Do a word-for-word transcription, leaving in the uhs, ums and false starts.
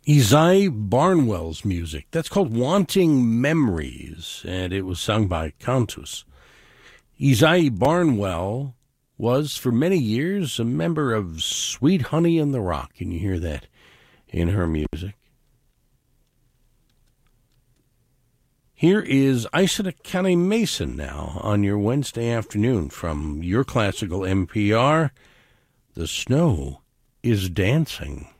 Isai Barnwell's music. That's called Wanting Memories, and it was sung by Countess. Isai Barnwell was, for many years, a member of Sweet Honey in the Rock, and you hear that in her music. Here is Isaac County Mason now on your Wednesday afternoon from your classical N P R. The Snow is Dancing.